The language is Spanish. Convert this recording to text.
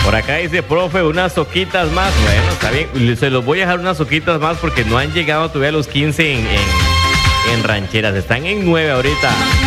Por acá dice, profe, unas soquitas más. Bueno, está bien. Se los voy a dejar unas soquitas más porque no han llegado todavía los 15 en rancheras. Están en 9 ahorita.